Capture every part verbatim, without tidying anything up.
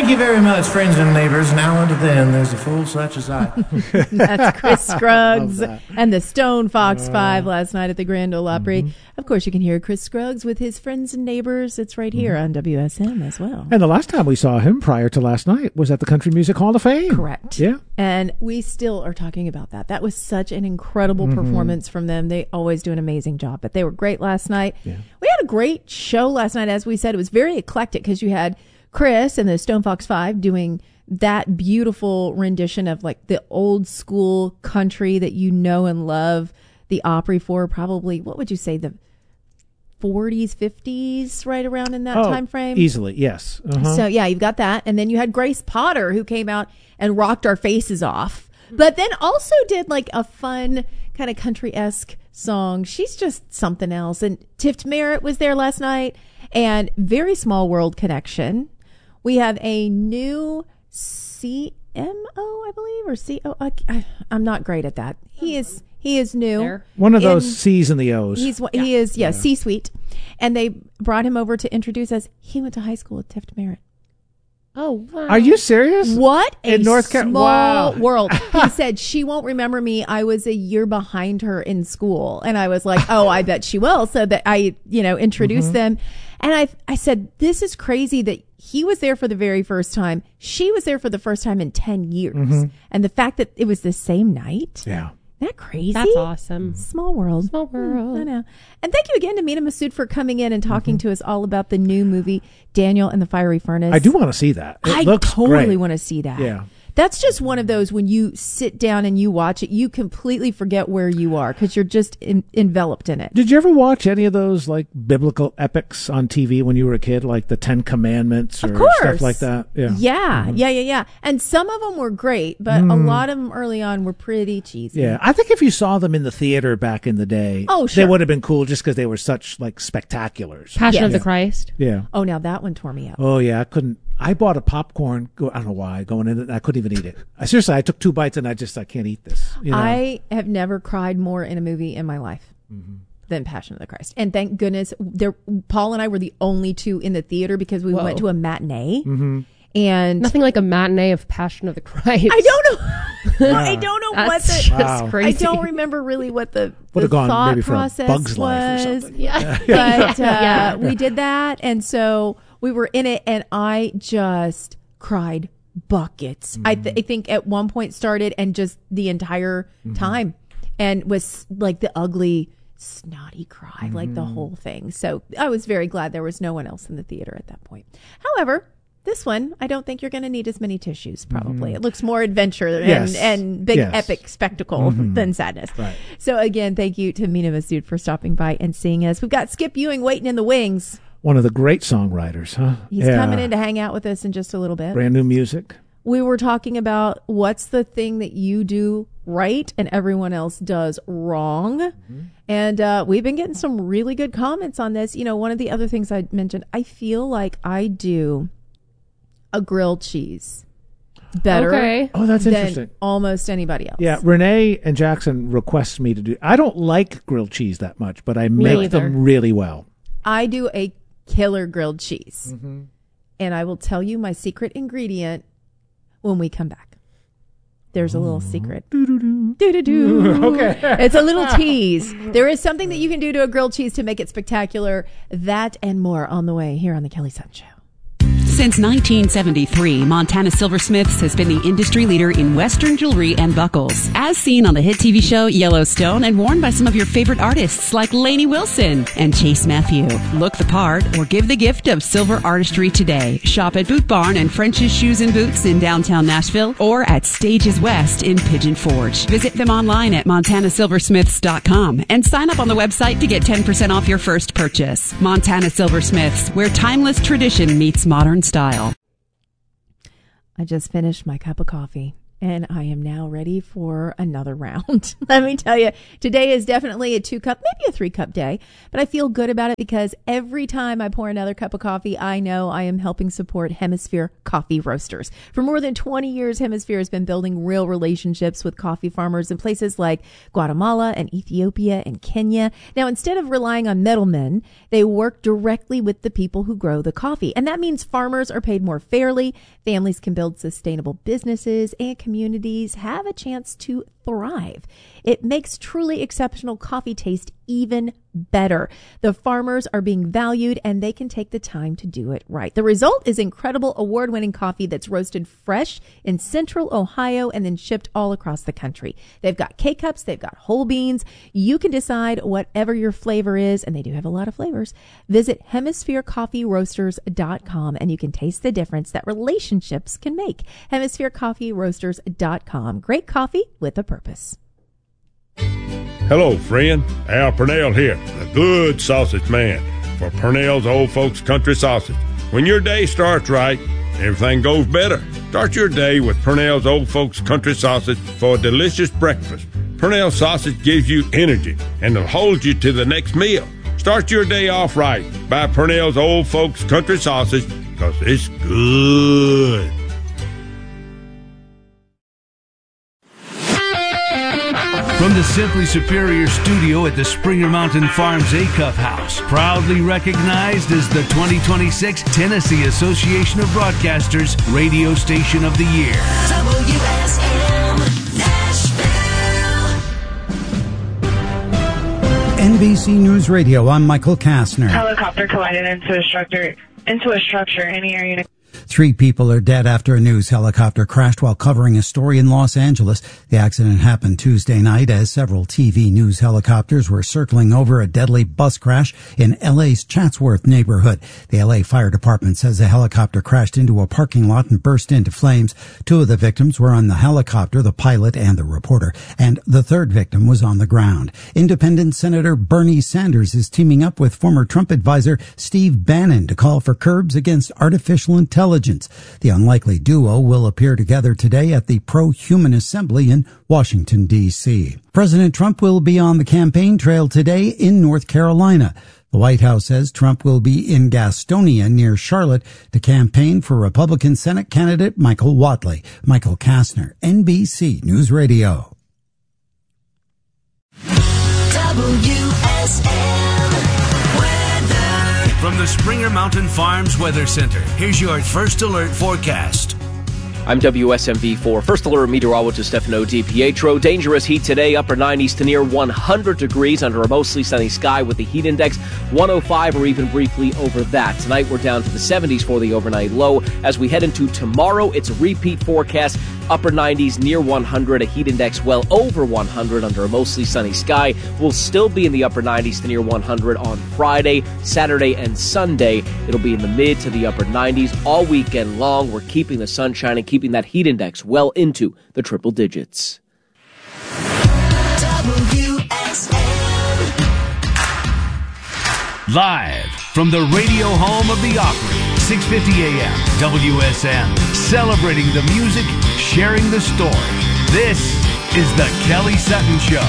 Thank you very much, friends and neighbors. Now unto then, there's a fool such as I. That's Chris Scruggs and the Stone Fox uh, Five last night at the Grand Ole Opry. Mm-hmm. Of course, you can hear Chris Scruggs with his friends and neighbors. It's right here mm-hmm. on W S M as well. And the last time we saw him prior to last night was at the Country Music Hall of Fame. Correct. Yeah. And we still are talking about that. That was such an incredible mm-hmm. performance from them. They always do an amazing job, but they were great last night. Yeah. We had a great show last night. As we said, it was very eclectic because you had Chris and the Stone Fox Five doing that beautiful rendition of like the old school country that you know and love the Opry for. Probably, what would you say, the forties, fifties, right around in that oh, time frame? Easily, yes. Uh-huh. So yeah, you've got that. And then you had Grace Potter, who came out and rocked our faces off, but then also did like a fun kind of country-esque song. She's just something else. And Tift Merritt was there last night, and Very Small World Connection. We have a new C M O, I believe, or C O. I, I'm not great at that. He is he is new. There. One of those C's and the O's. He's Yeah. he is yeah, Yeah. C-suite, and they brought him over to introduce us. He went to high school with Tift Merritt. Oh, wow. Are you serious? What a In North Car- small wow. world. He said she won't remember me. I was a year behind her in school. And I was like, oh, I bet she will. So that I, you know, introduced Mm-hmm. them. And I, I said, this is crazy that he was there for the very first time. She was there for the first time in ten years. Mm-hmm. And the fact that it was the same night. Yeah. Isn't that crazy? That's awesome. Small world. Small world. Mm, I know. And thank you again to Mina Masood for coming in and talking mm-hmm. to us all about the new movie, Daniel and the Fiery Furnace. I do want to see that. It I looks totally great. want to see that. Yeah. That's just one of those when you sit down and you watch it, you completely forget where you are because you're just in, enveloped in it. Did you ever watch any of those like biblical epics on T V when you were a kid, like the Ten Commandments or Of course. stuff like that? Yeah. Yeah, Mhm. yeah, yeah, yeah. And some of them were great, but Mm. a lot of them early on were pretty cheesy. Yeah, I think if you saw them in the theater back in the day, Oh, sure. they would have been cool just because they were such like spectaculars. Passion Yes. of the Christ. Yeah. Oh, now that one tore me up. Oh yeah, I couldn't. I bought a popcorn. Go, I don't know why. Going in, it, I couldn't even eat it. I seriously, I took two bites and I just I can't eat this. You know? I have never cried more in a movie in my life Mm-hmm. than Passion of the Christ. And thank goodness, there. Paul and I were the only two in the theater because we Whoa. went to a matinee. Mm-hmm. And Nothing like a matinee of Passion of the Christ. I don't know. Yeah. I don't know That's what the. just Wow. crazy. I don't remember really what the, Would the have gone thought maybe for a process Bug's Life or was. something. Yeah. But uh, Yeah. we did that, and so we were in it, and I just cried buckets. I, th- I think at one point started and just the entire Mm-hmm. time, and was like the ugly snotty cry, like the whole thing. So I was very glad there was no one else in the theater at that point. However, this one, I don't think you're going to need as many tissues, probably. Mm-hmm. It looks more adventure and, Yes. and big Yes. epic spectacle Mm-hmm. than sadness. Right. So again, thank you to Mina Masood for stopping by and seeing us. We've got Skip Ewing waiting in the wings. One of the great songwriters, huh? He's Yeah. coming in to hang out with us in just a little bit. Brand new music. We were talking about what's the thing that you do right and everyone else does wrong. Mm-hmm. And uh, we've been getting some really good comments on this. You know, one of the other things I mentioned, I feel like I do a grilled cheese better Okay. Oh, that's than interesting. almost anybody else. Yeah, Renee and Jackson request me to do. I don't like grilled cheese that much, but I make neither. them really well. I do a killer grilled cheese. Mm-hmm. And I will tell you my secret ingredient when we come back. There's a little secret. Doo-doo-doo. Do-do-do. Okay. It's a little tease. There is something that you can do to a grilled cheese to make it spectacular. That and more on the way here on The Kelly Sun Show. Since nineteen seventy-three, Montana Silversmiths has been the industry leader in Western jewelry and buckles. As seen on the hit T V show Yellowstone and worn by some of your favorite artists like Lainey Wilson and Chase Matthew. Look the part or give the gift of silver artistry today. Shop at Boot Barn and French's Shoes and Boots in downtown Nashville or at Stages West in Pigeon Forge. Visit them online at montana silversmiths dot com and sign up on the website to get ten percent off your first purchase. Montana Silversmiths, where timeless tradition meets modern style. I just finished my cup of coffee. and I am now ready for another round. Let me tell you, today is definitely a two cup, maybe a three cup day, but I feel good about it because every time I pour another cup of coffee, I know I am helping support Hemisphere Coffee Roasters. For more than twenty years, Hemisphere has been building real relationships with coffee farmers in places like Guatemala and Ethiopia and Kenya. Now, instead of relying on middlemen, they work directly with the people who grow the coffee. And that means farmers are paid more fairly, families can build sustainable businesses, and communities have a chance to thrive. It makes truly exceptional coffee taste even better. The farmers are being valued and they can take the time to do it right. The result is incredible award-winning coffee that's roasted fresh in central Ohio and then shipped all across the country. They've got K-Cups, they've got whole beans. You can decide whatever your flavor is, and they do have a lot of flavors. Visit hemisphere coffee roasters dot com and you can taste the difference that relationships can make. hemisphere coffee roasters dot com. Great coffee with a purpose. Hello, friend. Al Purnell here, the good sausage man for Purnell's Old Folks Country Sausage. When your day starts right, everything goes better. Start your day with Purnell's Old Folks Country Sausage for a delicious breakfast. Purnell sausage gives you energy and will hold you to the next meal. Start your day off right by Purnell's Old Folks Country Sausage because it's good. From the Simply Superior studio at the Springer Mountain Farms A-Cup House, proudly recognized as the twenty twenty-six Tennessee Association of Broadcasters Radio Station of the Year. W S M Nashville. N B C News Radio, I'm Michael Kastner. Helicopter collided into a structure, into a structure in the area. Three people are dead after a news helicopter crashed while covering a story in Los Angeles. The accident happened Tuesday night as several T V news helicopters were circling over a deadly bus crash in L A's Chatsworth neighborhood. The L A Fire Department says the helicopter crashed into a parking lot and burst into flames. Two of the victims were on the helicopter, the pilot and the reporter, and the third victim was on the ground. Independent Senator Bernie Sanders is teaming up with former Trump advisor Steve Bannon to call for curbs against artificial intelligence. The unlikely duo will appear together today at the Pro-Human Assembly in Washington, D C President Trump will be on the campaign trail today in North Carolina. The White House says Trump will be in Gastonia near Charlotte to campaign for Republican Senate candidate Michael Whatley. Michael Kastner, N B C News Radio. W S M weather. From the Springer Mountain Farms Weather Center, here's your First Alert forecast. I'm W S M V four First Alert meteorologist Stefano DiPietro. Dangerous heat today, upper nineties to near one hundred degrees under a mostly sunny sky with the heat index one oh five or even briefly over that. Tonight we're down to the seventies for the overnight low. As we head into tomorrow, it's a repeat forecast, upper nineties near one hundred, a heat index well over one hundred under a mostly sunny sky. We'll still be in the upper nineties to near one hundred on Friday, Saturday, and Sunday. It'll be in the mid to the upper nineties all weekend long. We're keeping the sun shining, keeping that heat index well into the triple digits. W S M. Live from the radio home of the Opry, six fifty A M, W S M. Celebrating the music, sharing the story. This is the Kelly Sutton Show.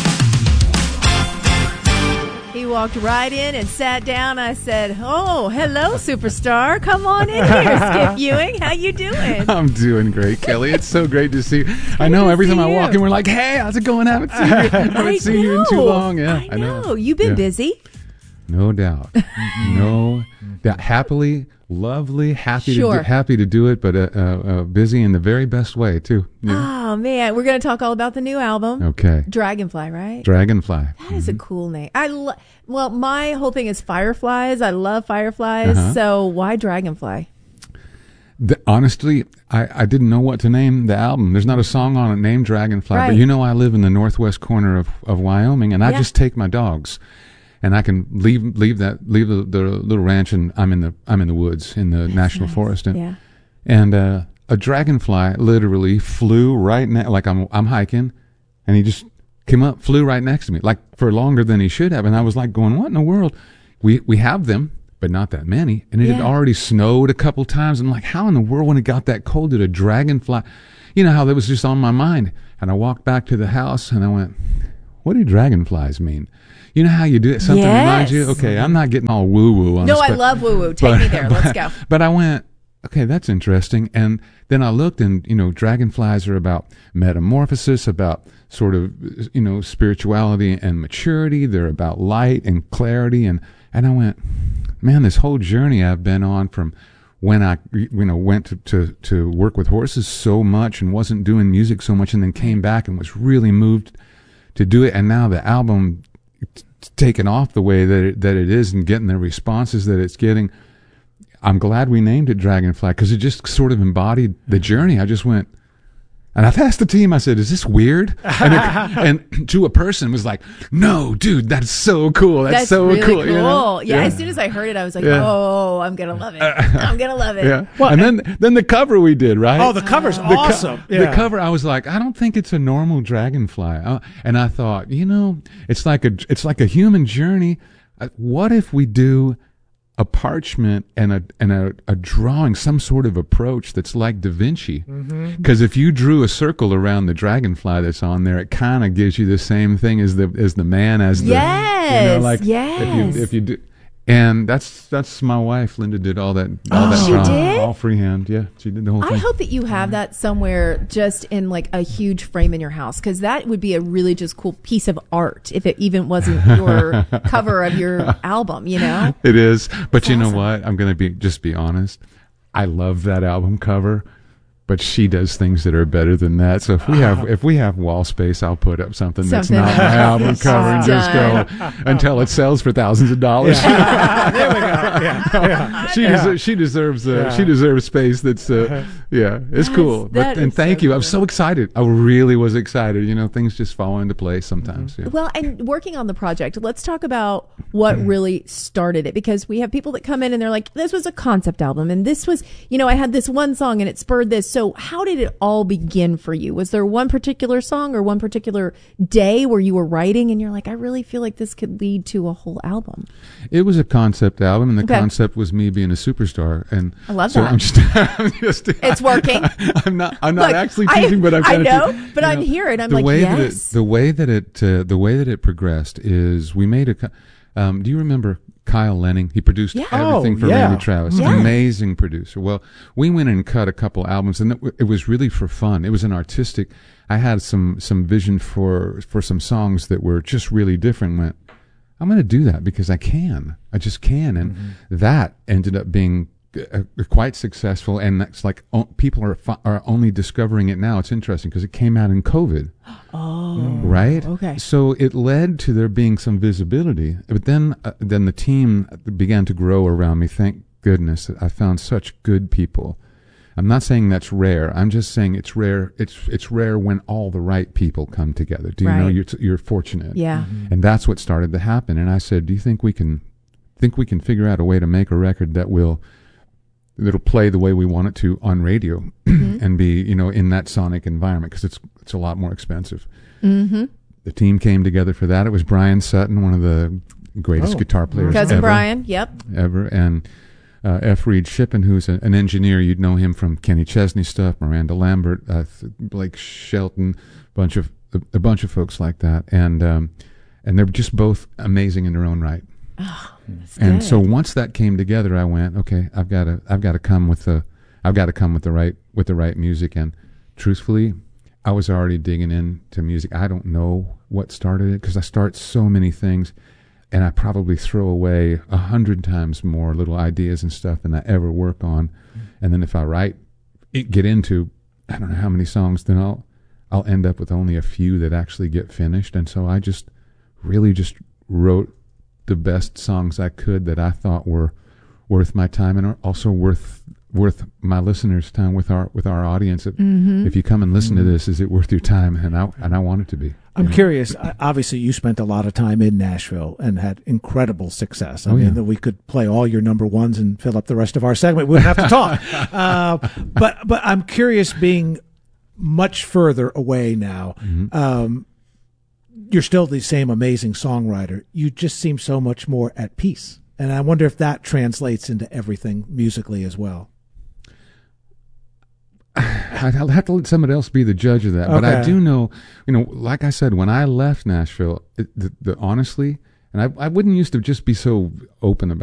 He walked right in and sat down. I said, "Oh, hello, superstar. Come on in here, Skip Ewing. How you doing?" I'm doing great, Kelly. It's so great to see you. I know every time I walk in, we're like, "Hey, how's it going? I haven't seen you. I haven't I seen you in too long." Yeah, I I know. know. You've been Yeah. busy. No doubt. No doubt. Happily, lovely, happy Sure. to do, happy to do it, but uh, uh, uh, busy in the very best way too. Yeah. Oh man, we're going to talk all about the new album. Okay. Dragonfly, right? Dragonfly. That is a cool name. I lo- well, my whole thing is fireflies. I love fireflies. Uh-huh. So why Dragonfly? The, honestly, I, I didn't know what to name the album. There's not a song on it named Dragonfly, Right. but you know I live in the northwest corner of, of Wyoming, and I Yeah. just take my dogs, and I can leave leave that leave the, the little ranch, and I'm in the I'm in the woods in the national nice. forest, and Yeah. and uh, a dragonfly literally flew right ne- like I'm I'm hiking, and he just came up, flew right next to me, like for longer than he should have, and I was like going, what in the world? We we have them. but not that many. And it Yeah. had already snowed a couple times. I'm like, how in the world, when it got that cold, did a dragonfly, you know, how that was just on my mind. And I walked back to the house and I went, what do dragonflies mean? You know how you do it? Something Yes. reminds you? Okay, I'm not getting all woo-woo on No, this. I but- love woo woo. Take but- me there. Let's but- go. But I went, okay, that's interesting. And then I looked and, you know, dragonflies are about metamorphosis, about sort of, you know, spirituality and maturity. They're about light and clarity. And, and I went, man, this whole journey I've been on from when I, you know, went to, to, to work with horses so much and wasn't doing music so much, and then came back and was really moved to do it. And now the album t- taken off the way that it, that it is and getting the responses that it's getting. I'm glad we named it Dragonfly because it just sort of embodied the journey. I just went, and I've asked the team, I said, is this weird? And, it, and to a person was like, no, dude, that's so cool. That's, That's so really cool. cool. you know? Yeah, as soon as I heard it, I was like, Yeah. oh, I'm going to love it. I'm going to love it. Yeah. and then then the cover we did, right? Oh, the cover's The co- awesome. The Yeah. cover, I was like, I don't think it's a normal dragonfly. Uh, and I thought, you know, it's like a it's like a human journey. Uh, what if we do a parchment and a and a, a drawing, some sort of approach that's like Da Vinci? Because if you drew a circle around the dragonfly that's on there, it kind of gives you the same thing as the as the man as the Yes, you know, like yes. if you if you do. And that's that's my wife. Linda did all that. All that She drawing, did? all freehand. Yeah, she did the whole I thing. hope that you have that somewhere just in like a huge frame in your house, because that would be a really just cool piece of art if it even wasn't your cover of your album, you know? It is, but you know what? I'm gonna be just be honest. I love that album cover, but she does things that are better than that. So if we have if we have wall space, I'll put up something, that's Something not my album cover and just done. go until it sells for thousands of dollars. there we go. Yeah, yeah. she Yeah. deser- she deserves uh, Yeah. she deserves space that's uh, yeah it's That's- cool. But that and is thank so you. cool. I'm so excited. I really was excited. You know, things just fall into place sometimes. Yeah. Well, and working on the project, let's talk about what really started it, because we have people that come in and they're like, this was a concept album and this was, you know, I had this one song and it spurred this. So how did it all begin for you? Was there one particular song or one particular day where you were writing and you're like, I really feel like this could lead to a whole album? It was a concept album, and the Okay. concept was me being a superstar. And I love so that. I'm just, I'm just, It's working. I'm not, I'm not Look, actually I- teaching, but I'm I kind know, of. but I'm here and I'm the like, way yes. That it, the way that it, uh, the way that it progressed is we made a. co- Um, do you remember Kyle Lenning? He produced Yeah. everything Oh, for yeah. Randy Travis. Yeah. Amazing producer. Well, we went and cut a couple albums, and it, w- it was really for fun. It was an artistic. I had some some vision for for some songs that were just really different. Went, I'm going to do that because I can. I just can, and that ended up being uh, quite successful. And that's like o- people are fi- are only discovering it now. It's interesting because it came out in COVID. Oh, Right. okay. So it led to there being some visibility, but then uh, then the team began to grow around me. Thank goodness, I found such good people. I'm not saying that's rare. I'm just saying it's rare. It's it's rare when all the right people come together. Do you know Right. you're t- you're fortunate? Yeah. And that's what started to happen. And I said, do you think we can think we can figure out a way to make a record that will that'll play the way we want it to on radio and be, you know, in that sonic environment, because it's it's a lot more expensive. Mm-hmm. The team came together for that. It was Brian Sutton, one of the greatest Oh. guitar players Cousin ever, Brian. Yep. ever, and uh, F. Reed Shippen, who's a, an engineer. You'd know him from Kenny Chesney stuff, Miranda Lambert, uh, th- Blake Shelton, bunch of a, a bunch of folks like that, and um, and they're just both amazing in their own right. That's And good. so once that came together, I went, okay, I've got to, I've got to come with the, I've got to come with the right, with the right music. And truthfully, I was already digging into music. I don't know what started it, because I start so many things, and I probably throw away a hundred times more little ideas and stuff than I ever work on. And then if I write, it, get into, I don't know how many songs, then I'll, I'll end up with only a few that actually get finished. And so I just really just wrote the best songs I could that I thought were worth my time, and are also worth worth my listeners' time with our with our audience. If, Mm-hmm. if you come and listen to this, is it worth your time? And I and I want it to be. I'm you know? curious. uh, Obviously, you spent a lot of time in Nashville and had incredible success. I Oh, mean, yeah. that we could play all your number ones and fill up the rest of our segment. We wouldn't have to talk. uh, but but I'm curious, being much further away now. Mm-hmm. Um, you're still the same amazing songwriter. You just seem so much more at peace. And I wonder if that translates into everything musically as well. I'll have to let somebody else be the judge of that. Okay. But I do know, you know, like I said, when I left Nashville, it, the, the honestly, and I, I wouldn't used to just be so open about